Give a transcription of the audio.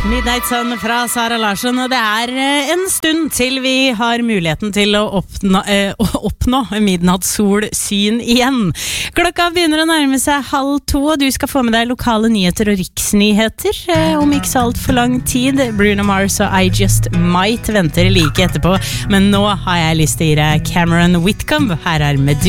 Midnightsøvn fra Sara Larsson, og det en stund til vi har muligheten til å oppnå midnattssolsyn igjen. Klokka begynner å nærme seg 1:30, og du skal få med deg lokale nyheter og riksnyheter om ikke så alt for lang tid. Bruno Mars og I Just Might venter like etterpå, men nå har jeg lyst til å gi deg Cameron Whitcomb. Her Medusa.